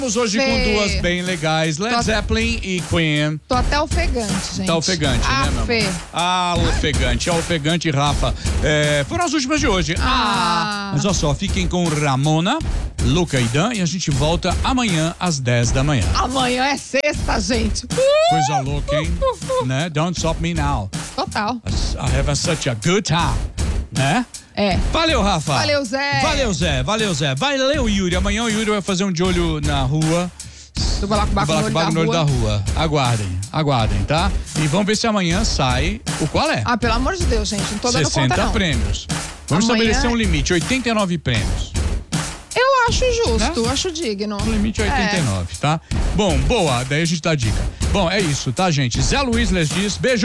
Estamos hoje com duas bem legais, Led Zeppelin e Queen. Tô até ofegante, gente. Tá ofegante, né, meu amor? Ofegante, Rafa. Foram as últimas de hoje. Mas olha só, fiquem com Ramona, Luca e Dan e a gente volta amanhã às 10 da manhã. Amanhã é sexta, gente. Coisa louca, hein? Né? Don't stop me now. Total. I have such a good time, né? Valeu, Rafa. Valeu, Zé. Valeu, Zé. Valeu, Yuri. Amanhã o Yuri vai fazer um de olho na rua. Do balacobaco no olho da rua. Aguardem, tá? E vamos ver se amanhã sai o qual é. Pelo amor de Deus, gente. Não tô dando 60 conta, não. prêmios. Vamos estabelecer um limite, 89 prêmios. Eu acho justo, acho digno. O limite é 89, tá? Bom, boa. Daí a gente dá dica. Bom, é isso, tá, gente? Zé Luiz Les diz, beijo.